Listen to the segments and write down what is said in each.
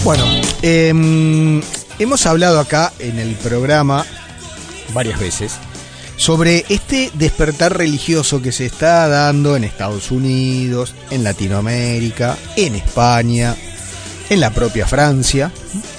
Bueno, hemos hablado acá en el programa varias veces sobre este despertar religioso que se está dando en Estados Unidos, en Latinoamérica, en España, en la propia Francia.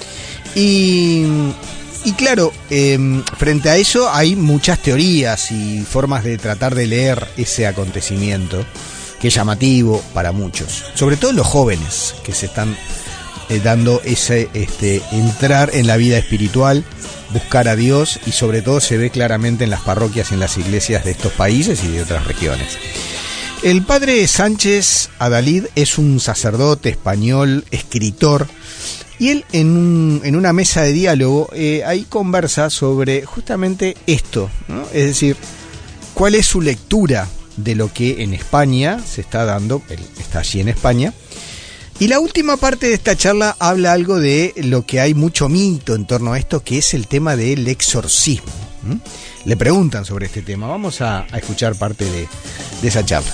Y claro, frente a eso hay muchas teorías y formas de tratar de leer ese acontecimiento, que es llamativo para muchos, sobre todo los jóvenes que se están dando ese entrar en la vida espiritual, buscar a Dios, y sobre todo se ve claramente en las parroquias y en las iglesias de estos países y de otras regiones. El padre Sánchez Adalid es un sacerdote español, escritor, y él en una mesa de diálogo ahí conversa sobre justamente esto, ¿no? Es decir, cuál es su lectura de lo que en España se está dando. Él está allí en España. Y la última parte de esta charla habla algo de lo que hay mucho mito en torno a esto, que es el tema del exorcismo. Le preguntan sobre este tema. Vamos a escuchar parte de esa charla.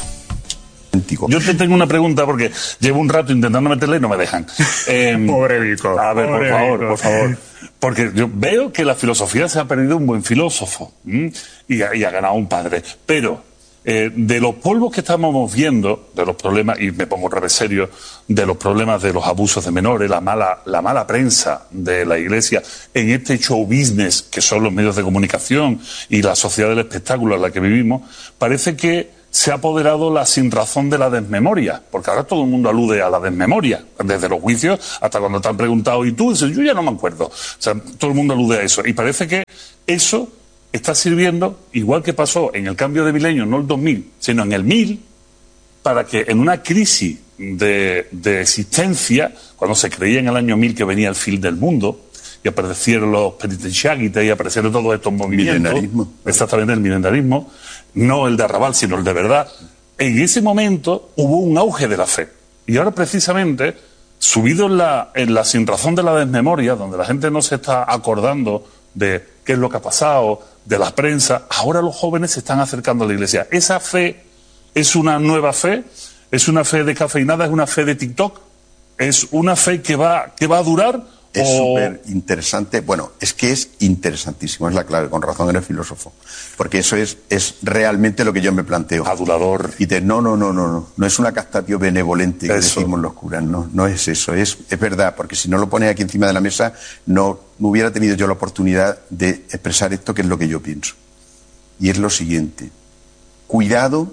Yo te tengo una pregunta porque llevo un rato intentando meterle y no me dejan. Pobre Vico. A ver, por favor. Porque yo veo que la filosofía se ha perdido un buen filósofo y ha ganado un padre. Pero de los polvos que estamos viendo, de los problemas, y me pongo otra vez serio, de los problemas de los abusos de menores, la mala prensa de la Iglesia en este show business que son los medios de comunicación y la sociedad del espectáculo en la que vivimos, parece que se ha apoderado la sinrazón de la desmemoria, porque ahora todo el mundo alude a la desmemoria, desde los juicios hasta cuando te han preguntado y tú dices, yo ya no me acuerdo. O sea, todo el mundo alude a eso, y parece que eso está sirviendo, igual que pasó en el cambio de milenio, no el 2000, sino en el 1000, para que en una crisis de existencia, cuando se creía en el año 1000 que venía el fin del mundo, y aparecieron los penitenciáritas y aparecieron todos estos movimientos. Milenarismo. Exactamente, el milenarismo. No el de Arrabal, sino el de verdad. En ese momento hubo un auge de la fe. Y ahora precisamente, subido en la sinrazón de la desmemoria, donde la gente no se está acordando de qué es lo que ha pasado, de la prensa, ahora los jóvenes se están acercando a la Iglesia. ¿Esa fe es una nueva fe? ¿Es una fe descafeinada? ¿Es una fe de TikTok? ¿Es una fe que va a durar? Es súper interesante. Bueno, es que es interesantísimo, es la clave, con razón eres filósofo. Porque eso es realmente lo que yo me planteo. Adulador. Y no es una castatio benevolente que decimos los curas, no es eso, es verdad, porque si no lo pones aquí encima de la mesa, no hubiera tenido yo la oportunidad de expresar esto, que es lo que yo pienso. Y es lo siguiente: cuidado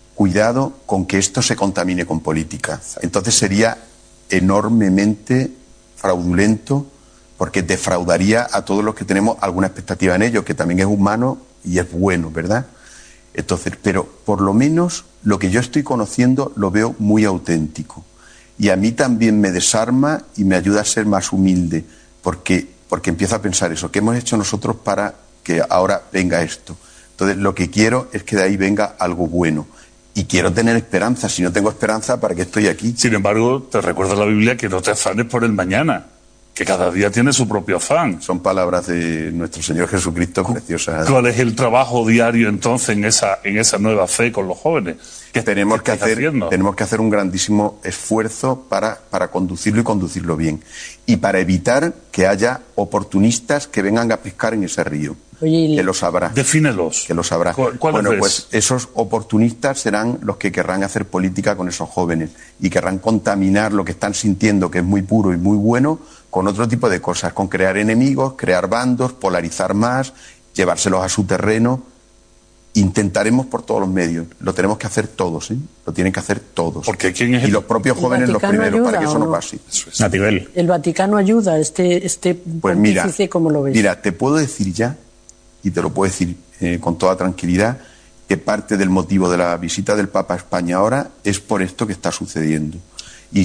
con que esto se contamine con política. Entonces sería enormemente fraudulento, porque defraudaría a todos los que tenemos alguna expectativa en ello, que también es humano y es bueno, ¿verdad? Entonces, pero por lo menos lo que yo estoy conociendo lo veo muy auténtico, y a mí también me desarma y me ayuda a ser más humilde, porque empiezo a pensar eso, ¿qué hemos hecho nosotros para que ahora venga esto? Entonces lo que quiero es que de ahí venga algo bueno. Y quiero tener esperanza. Si no tengo esperanza, ¿para qué estoy aquí? Sin embargo, te recuerda la Biblia que no te afanes por el mañana, que cada día tiene su propio afán. Son palabras de nuestro Señor Jesucristo preciosas. ¿Cuál es el trabajo diario entonces en esa nueva fe con los jóvenes? Tenemos que hacer un grandísimo esfuerzo para conducirlo y conducirlo bien. Y para evitar que haya oportunistas que vengan a pescar en ese río. Oye, que lo sabrá. Defínelos. Que lo sabrá. Bueno, pues esos oportunistas serán los que querrán hacer política con esos jóvenes y querrán contaminar lo que están sintiendo, que es muy puro y muy bueno, con otro tipo de cosas, con crear enemigos, crear bandos, polarizar más, llevárselos a su terreno. Intentaremos por todos los medios. Lo tenemos que hacer todos, ¿eh? Lo tienen que hacer todos. Porque ¿quién es y los propios jóvenes los primeros, para que eso no pase. A nivel. ¿El Vaticano ayuda este pues mira, pontífice, cómo lo ves? Mira, te puedo decir ya, y te lo puedo decir con toda tranquilidad, que parte del motivo de la visita del Papa a España ahora es por esto que está sucediendo. Y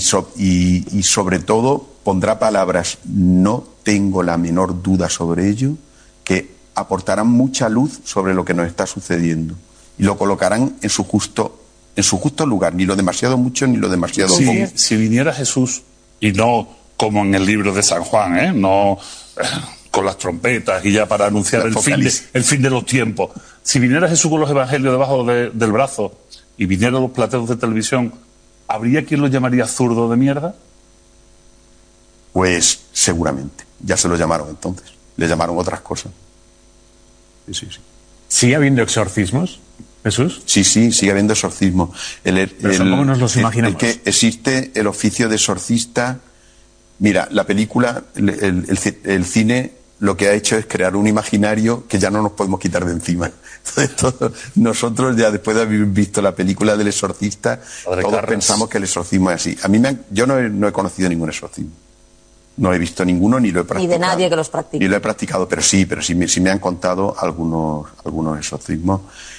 sobre todo pondrá palabras, no tengo la menor duda sobre ello, que aportarán mucha luz sobre lo que nos está sucediendo. Y lo colocarán en su justo lugar, ni lo demasiado mucho ni lo demasiado poco. Si viniera Jesús, y no como en el libro de San Juan, no con las trompetas y ya para anunciar el fin de los tiempos. Si viniera Jesús con los evangelios debajo del brazo y vinieran los plateos de televisión, ¿habría quien lo llamaría zurdo de mierda? Pues seguramente. Ya se lo llamaron entonces. Le llamaron otras cosas. Sí. ¿Sigue habiendo exorcismos, Jesús? Sí, sigue habiendo exorcismo. Pero son como nos los imaginamos. Que existe el oficio de exorcista. Mira, la película, el cine, lo que ha hecho es crear un imaginario que ya no nos podemos quitar de encima. Entonces, nosotros ya después de haber visto la película del exorcista, todos pensamos que el exorcismo es así. Yo no he conocido ningún exorcismo. No he visto ninguno ni lo he practicado. Ni de nadie que los practique. Ni lo he practicado, pero sí me han contado algunos exorcismos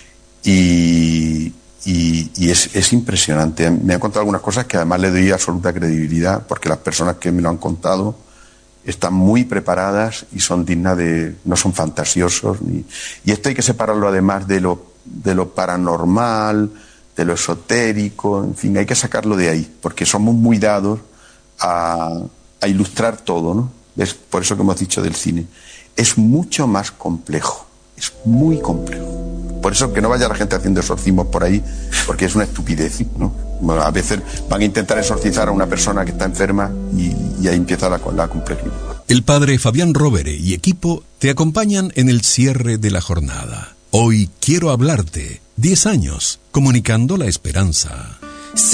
y es impresionante. Me han contado algunas cosas que además le doy absoluta credibilidad porque las personas que me lo han contado están muy preparadas y son dignas no son fantasiosos. Y esto hay que separarlo además de lo paranormal, de lo esotérico, en fin, hay que sacarlo de ahí porque somos muy dados a ilustrar todo, ¿no? Es por eso que hemos dicho del cine. Es mucho más complejo, es muy complejo. Por eso que no vaya la gente haciendo exorcismos por ahí, porque es una estupidez, ¿no? Bueno, a veces van a intentar exorcizar a una persona que está enferma y ahí empieza la complejidad. El padre Fabián Rovere y equipo te acompañan en el cierre de la jornada. Hoy quiero hablarte. 10 años, comunicando la esperanza.